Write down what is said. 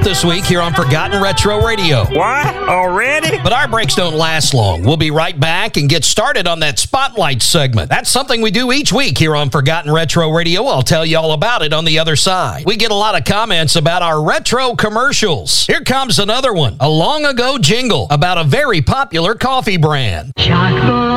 this week here on Forgotten Retro Radio. What? Already? But our breaks don't last long. We'll be right back and get started on that Spotlight segment. That's something we do each week here on Forgotten Retro Radio. I'll tell you all about it on the other side. We get a lot of comments about our retro commercials. Here comes another one, a long ago jingle about a very popular coffee brand. Chalkboard.